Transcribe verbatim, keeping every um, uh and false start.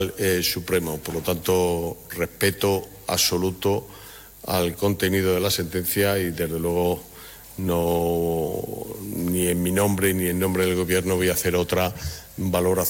eh, Supremo. Por lo tanto, respeto absoluto al contenido de la sentencia y, desde luego, no, ni en mi nombre ni en nombre del Gobierno voy a hacer otra valoración